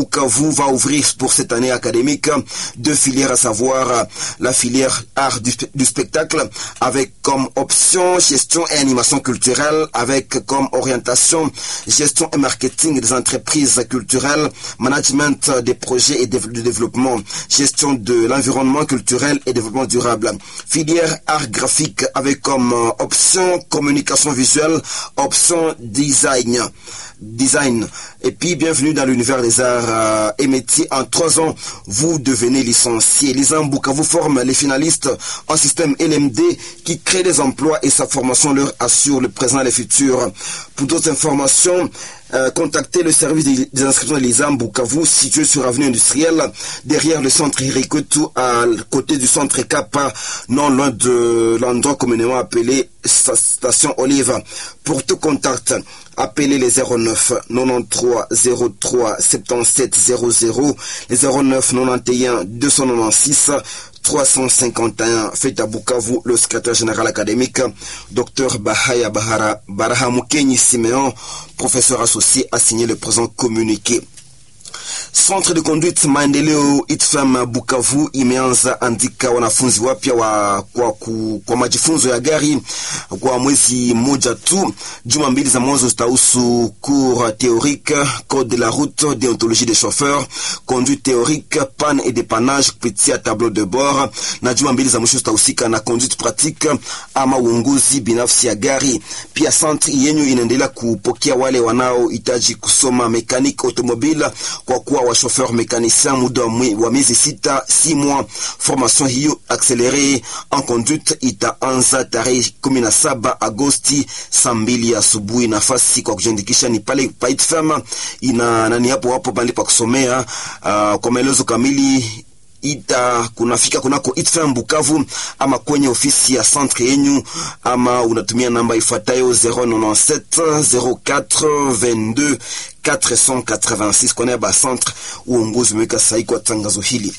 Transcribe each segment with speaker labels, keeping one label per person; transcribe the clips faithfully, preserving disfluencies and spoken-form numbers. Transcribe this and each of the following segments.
Speaker 1: Bukavu va ouvrir pour cette année académique deux filières, à savoir la filière art du, du spectacle avec comme option gestion et animation culturelle, avec comme orientation gestion et marketing des entreprises culturelles, management des projets et de développement, gestion de l'environnement culturel et développement durable. Filière art graphique avec comme option communication visuelle, option design. Design. Et puis, bienvenue dans l'univers des arts euh, et métiers. En trois ans, vous devenez licencié. L'I S A M Bukavu forme les finalistes en système L M D qui crée des emplois et sa formation leur assure le présent et le futur. Pour d'autres informations, Euh, contactez le service des, des inscriptions de l'I S A M Bukavu, situé sur avenue industrielle, derrière le centre Irikotu, à côté du centre Kappa, non loin de l'endroit communément appelé station Olive. Pour tout contact, appelez les zéro neuf quatre-vingt-treize zéro trois soixante-dix-sept zéro zéro, les zéro neuf quatre-vingt-onze deux cent quatre-vingt-seize trois cent cinquante et un. Fait à Bukavu, le secrétaire général académique, Docteur Bahaya Bahara Barahamukenyi Simeon, professeur associé, a signé le présent communiqué. Centre de conduite maendeleo I T F E M Bukavu imeanza andika wanafunzi wapya wa kwa, ku, kwa majifunzo ya gari kwa mwezi moja tu. Juma mbili za mwanzo zitahusu cours théorique, code de la route, déontologie des chauffeurs, conduite théorique, panne et dépannage kupitia tableau de bord, na juma mbili za mwisho zitahusika na conduite pratique ama uongozi binafsi ya gari. Pia centre yenyu inaendelea kupokea wale wanaohitaji kusoma mécanique automobile kwa kuwa wa chauffeur mécanicien muda wa miezi sita, six mois. Formation hiyo accélérée en conduite itaanza tarehe kumi na saba Agosti saa mbili asubuhi. Nafasi kwa kujiandikisha ni pale pa I T F E M, ina nani hapo hapo bali pa kusomea. Uh, kwa maelezo kamili ita kunafika kunako I T F E M Bukavu ama kwenye ofisi ya centre yenyu, ama unatumia namba ifuatayo zéro neuf sept zéro quatre vingt-deux quatre cent quatre-vingt-six. Kwa niaba ya centre, uongozi umeweka sahihi kwa tangazo hili.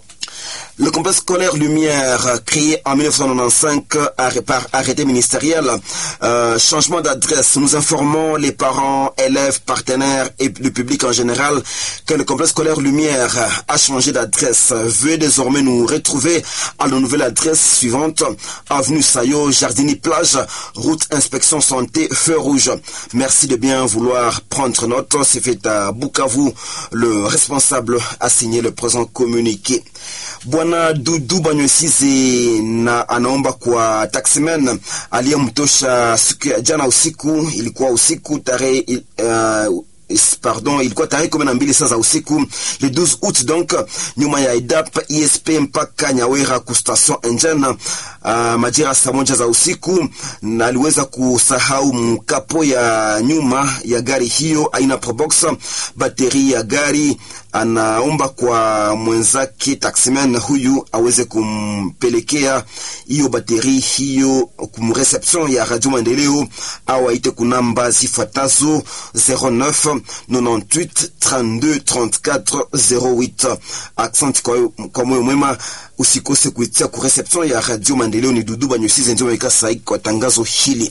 Speaker 1: Le complexe scolaire Lumière, créé en mille neuf cent quatre-vingt-quinze par arrêté ministériel, euh, changement d'adresse. Nous informons les parents, élèves, partenaires et le public en général que le complexe scolaire Lumière a changé d'adresse. Veuillez désormais nous retrouver à la nouvelle adresse suivante: avenue Sayo, Jardini Plage, route inspection santé, feu rouge. Merci de bien vouloir prendre note. C'est fait à Bukavu. Le responsable a signé le présent communiqué. Bwana Dudu Banywesize na anaomba kwa taximen aliyemtosha siku ya jana usiku. Ilikuwa usiku tarehe uh, pardon ilikuwa tarehe kumi na mbili saa za usiku, le douze août, donc nyuma ya I D A P I S P mpaka Nyawera ku station Engine, uh, majira saa moja za usiku, na aliweza kusahau mkapo ya nyuma ya gari hiyo aina Probox, bateri ya gari. Anaomba kwa mwenzake taximan huyu aweze kumpelekea hiyo bateri hiyo kumreception ya Radio Maendeleo, au aite kunamba zifuatazo zéro neuf quatre-vingt-huit trente-deux trente-quatre zéro huit. Accent kwa, kwa moyo mwema, usikose kuitia ku reception ya Radio Maendeleo. Ni Dudu Banywesize ndio weka sahihi kwa tangazo hili.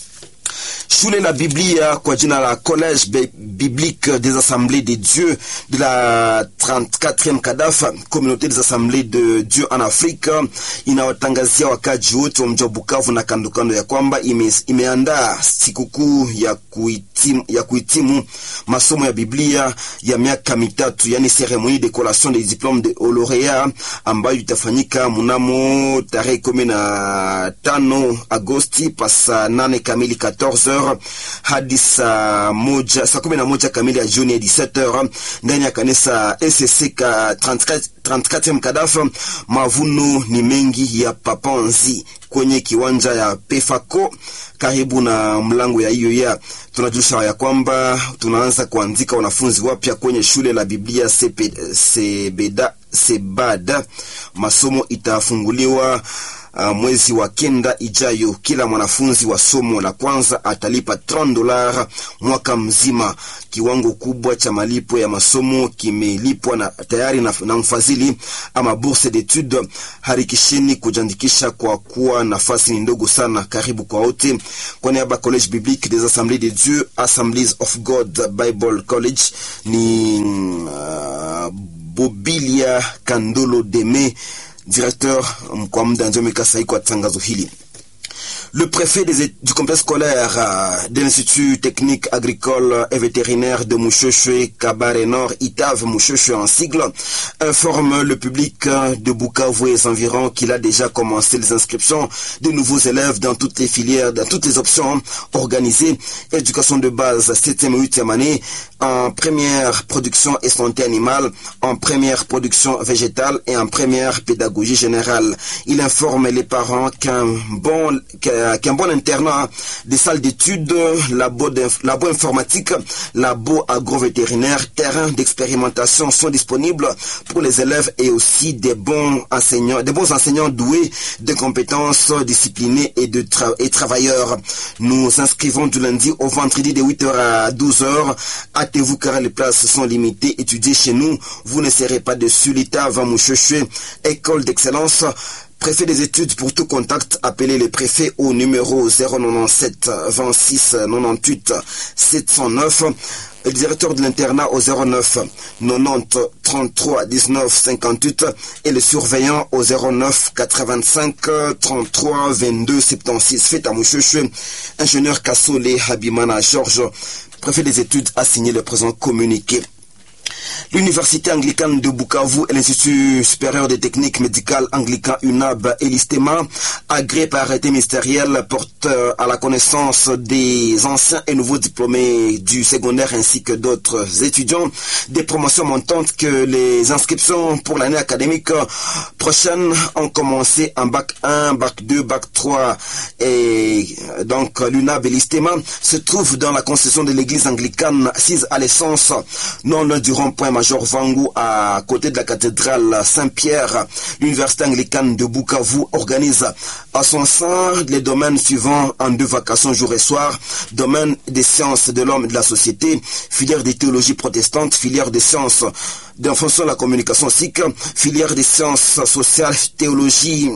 Speaker 1: Shule la Biblia kwa jina la Collège Biblique des Assemblées de Dieu de la trente-quatrième Kadaf, communauté des Assemblées de Dieu en Afrique, inawatangazia wakaji wote wa mji wa Bukavu na kando kando ya kwamba ime, imeandaa sikukuu ya kuhitimu ya kuhitimu masomo ya Biblia ya miaka mitatu, yani cérémonie de collation des diplômes de lauréat, ambayo itafanyika mnamo tarehe kumi na tano Agosti pasa nane kamili quatorze heures hadi saa moja saa kumi na moja kamili ya jioni ya dix-sept heures ndani ya kanisa S C ka trente-quatrième Kadaf. Mavuno ni mengi ya Papanzi kwenye kiwanja ya Pefako karibu na mlango ya hiyo ya. Tunajulisha ya kwamba tunaanza kuandika wanafunzi wapya kwenye shule la Biblia Sebeda Sebada. Masomo itafunguliwa Uh, mwezi wa kenda ijayo. Kila mwanafunzi wa somo la kwanza atalipa thelathini dola mwaka mzima. Kiwango kubwa cha malipo ya masomo kimelipwa na tayari na, na mfadhili ama bourse d'études. Harikisheni kujiandikisha kwa kuwa nafasi ni ndogo sana. Karibu kwa wote. Kwa niaba Collège Biblique des Assemblées de Dieu, Assemblies of God Bible College, ni uh, Elia Kandolo Deme, directeur kwa muda ndio mekasa kwa tangazo hili. Le préfet des, du complexe scolaire euh, de l'Institut technique agricole et vétérinaire de Mouchochwe, Kabare Nord, Itave Mouchochwe en sigle, informe le public de Bukavu et ses environs qu'il a déjà commencé les inscriptions de nouveaux élèves dans toutes les filières, dans toutes les options organisées, éducation de base, septième et huitième année, en première production et santé animale, en première production végétale et en première pédagogie générale. Il informe les parents qu'un bon, qu'un bon internat, des salles d'études, labo, labo informatique, labo agro-vétérinaire, terrain d'expérimentation sont disponibles pour les élèves et aussi des bons enseignants, des bons enseignants doués de compétences disciplinées et de tra et travailleurs. Nous inscrivons du lundi au vendredi de huit heures à douze heures. Hâtez-vous car les places sont limitées. Étudiez chez nous, vous ne serez pas déçus. L'État va Mouchochwe, école d'excellence. Préfet des études, pour tout contact, appelez les préfets au numéro zéro neuf-sept vingt-six quatre-vingt-huit sept cent neuf. Le directeur de l'internat au zéro neuf quatre-vingt-dix trente-trois dix-neuf cinquante-huit et le surveillant au zéro neuf quatre-vingt-cinq trente-trois vingt-deux soixante-seize. Fait à Mouchochwe, ingénieur Kassole Habimana Georges, préfet des études, a signé le présent communiqué. L'Université anglicane de Bukavu et l'Institut supérieur des techniques médicales anglican U N A B et l'ISTEMA, agréés par arrêté ministériel, portent à la connaissance des anciens et nouveaux diplômés du secondaire ainsi que d'autres étudiants des promotions montantes que les inscriptions pour l'année académique prochaine ont commencé en bac un, bac deux, bac trois. Et donc l'U N A B et l'ISTEMA se trouvent dans la concession de l'église anglicane assise à l'essence, non loin du rond-point Major Vangu à côté de la cathédrale Saint-Pierre. L'université anglicane de Bukavu organise à son sein les domaines suivants en deux vacations jour et soir: domaine des sciences de l'homme et de la société, filière de théologie protestante, filière des sciences d'information de la communication S I C, filière des sciences sociales, théologie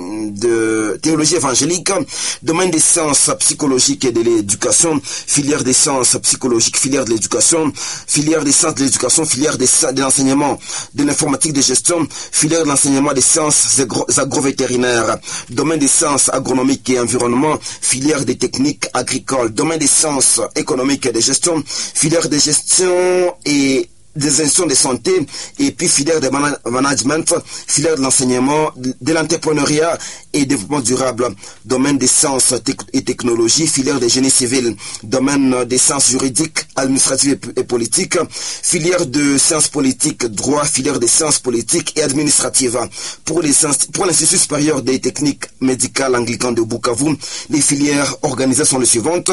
Speaker 1: de théologie évangélique, domaine des sciences psychologiques et de l'éducation, filière des sciences psychologiques, filière de l'éducation, filière des sciences de l'éducation, filière des de l'enseignement de l'informatique de gestion, filière de l'enseignement des sciences agro-vétérinaires, domaine des sciences agronomiques et environnement, filière des techniques agricoles, domaine des sciences économiques et de gestion, filière de gestion et des institutions de santé, et puis filière de management, filière de l'enseignement, de l'entrepreneuriat et développement durable, domaine des sciences et technologies, filière de génie civil, domaine des sciences juridiques, administratives et politiques, filière de sciences politiques, droit, filière des sciences politiques et administratives. Pour les pour l'Institut supérieur des techniques médicales anglican de Bukavu, les filières organisées sont les suivantes: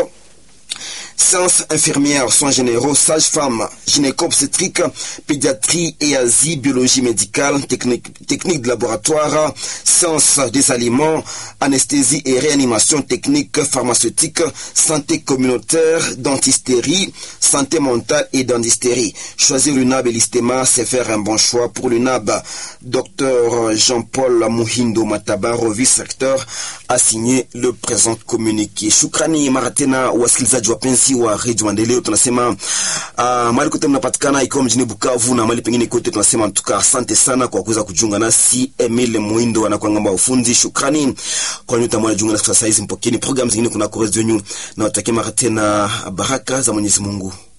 Speaker 1: sciences infirmières, soins généraux, sage-femme, gynéco-obstétrique, pédiatrie et asie, biologie médicale, technique, technique de laboratoire, sciences des aliments, anesthésie et réanimation, technique pharmaceutique, santé communautaire, dentisterie, santé mentale et dentisterie. Choisir l'U N A B et l'ISTEMA, c'est faire un bon choix. Pour l'U N A B, docteur Jean-Paul Muhindo Matabaro, vice-recteur, a signé le présent communiqué. Shukrani Maratena, wasikilizaji wapenzi wa Radio Maendeleo, tunasema uh, mali kote mnapatikana iko mjini Bukavu na mali pengine kote, tunasema tuka asante sana kwa kuweza kujiunga nasi. Emile Muindo anakuangamba ufundi. Shukrani kwa nyote ambao mnajiunga nasi sasa hizi. Mpokeni program zingine kuna Korez Venue, na watakia Maratena baraka za Mwenyezi Mungu.